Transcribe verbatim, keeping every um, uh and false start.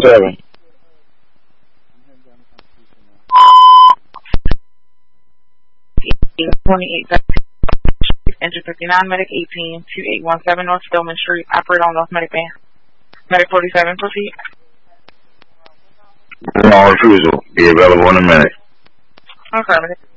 forty-seven. twenty-eight Engine fifty-nine, Medic eighteen, two eight one seven North Stillman Street. Operate on North Medic Van. Medic forty-seven, proceed. Wrong refusal. Be available in a minute. Affirmative.